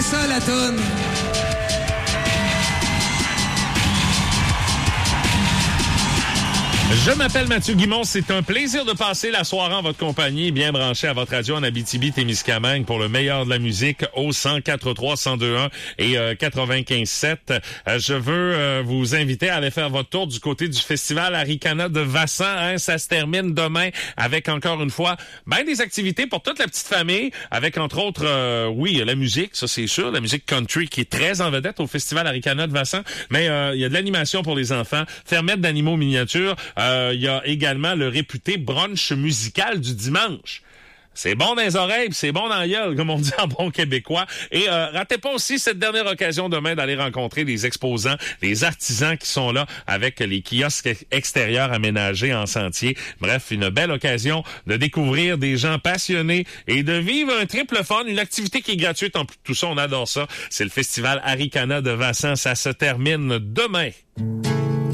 ça, la toune. Je m'appelle Mathieu Guimond. C'est un plaisir de passer la soirée en votre compagnie, bien branché à votre radio en Abitibi-Témiscamingue pour le meilleur de la musique au 104.3, 102.1 et 95.7. Je veux vous inviter à aller faire votre tour du côté du Festival Arikana de Vassan. Hein. Ça se termine demain avec, encore une fois, des activités pour toute la petite famille, avec entre autres, la musique, ça c'est sûr, la musique country qui est très en vedette au Festival Arikana de Vassan, mais il y a de l'animation pour les enfants, fermette d'animaux miniatures. Il y a également le réputé brunch musical du dimanche. C'est bon dans les oreilles, c'est bon dans la gueule, comme on dit en bon québécois. Et ratez pas aussi cette dernière occasion demain d'aller rencontrer les exposants, les artisans qui sont là avec les kiosques extérieurs aménagés en sentier. Bref, une belle occasion de découvrir des gens passionnés et de vivre un triple fun, une activité qui est gratuite en plus de tout ça, on adore ça. C'est le Festival Arikana de Vassan, ça se termine demain.